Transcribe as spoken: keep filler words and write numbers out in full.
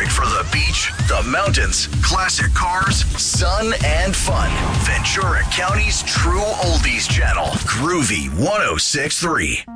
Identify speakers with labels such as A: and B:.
A: Perfect for the beach, the mountains, classic cars, sun, and fun. Ventura County's true oldies channel. Groovy one oh six point three.